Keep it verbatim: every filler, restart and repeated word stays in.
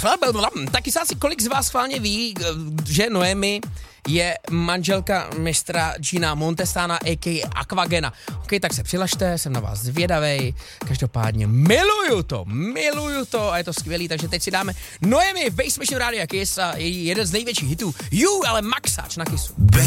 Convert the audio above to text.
Taky se asi kolik z vás schválně ví, že Noemi je manželka mistra Gina Montesana, a k a. Aquagena. Ok, tak se přihlašte, jsem na vás zvědavej. Každopádně miluju to, miluju to a je to skvělý, takže teď si dáme Noemi v Bass Mission Radio Kiss a její jeden z největších hitů. You, ale maxáč na Kissu.